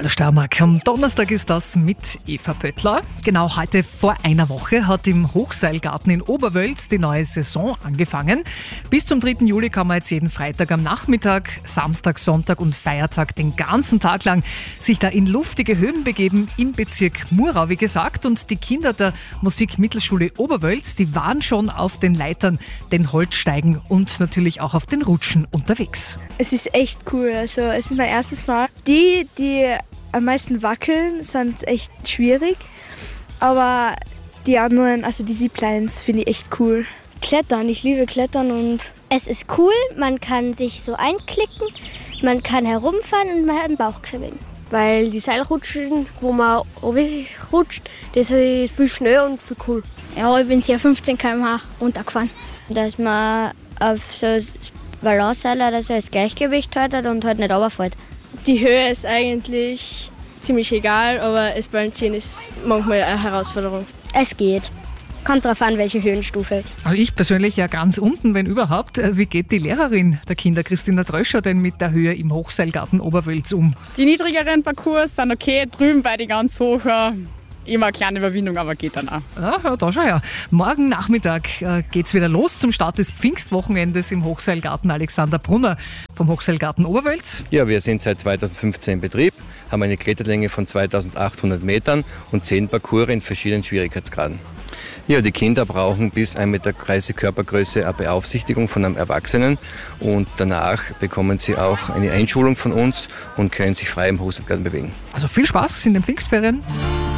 Hallo Steiermark, am Donnerstag ist das mit Eva Pöttler. Genau heute vor einer Woche hat im Hochseilgarten in Oberwölz die neue Saison angefangen. Bis zum 3. Juli kann man jetzt jeden Freitag am Nachmittag, Samstag, Sonntag und Feiertag den ganzen Tag lang sich da in luftige Höhen begeben im Bezirk Murau, wie gesagt. Und die Kinder der Musikmittelschule Oberwölz, die waren schon auf den Leitern, den Holzsteigen und natürlich auch auf den Rutschen unterwegs. Es ist echt cool, also es ist mein erstes Mal. Die am meisten wackeln, sind echt schwierig, aber die anderen, also die Ziplines, finde ich echt cool. Klettern, ich liebe Klettern und es ist cool, man kann sich so einklicken, man kann herumfahren und man hat einen Bauch kribbeln. Weil die Seilrutschen, wo man rutscht, das ist viel schnell und viel cool. Ja, ich bin hier 15 km/h runtergefahren. Dass man auf so Balanceseiler das Gleichgewicht haltet und halt nicht runterfällt. Die Höhe ist eigentlich ziemlich egal, aber das Balancieren ist manchmal eine Herausforderung. Es geht. Kommt drauf an, welche Höhenstufe. Also ich persönlich ja ganz unten, wenn überhaupt. Wie geht die Lehrerin der Kinder, Christina Dröscher, denn mit der Höhe im Hochseilgarten Oberwölz um? Die niedrigeren Parcours sind okay, drüben bei den ganz hohen immer eine kleine Überwindung, aber geht dann auch. Ja, da schau her. Morgen Nachmittag geht's wieder los zum Start des Pfingstwochenendes im Hochseilgarten. Alexander Brunner vom Hochseilgarten Oberwölz. Ja, wir sind seit 2015 in Betrieb, haben eine Kletterlänge von 2800 Metern und 10 Parcours in verschiedenen Schwierigkeitsgraden. Ja, die Kinder brauchen bis 1,30 Meter Körpergröße eine Beaufsichtigung von einem Erwachsenen und danach bekommen sie auch eine Einschulung von uns und können sich frei im Hochseilgarten bewegen. Also viel Spaß in den Pfingstferien.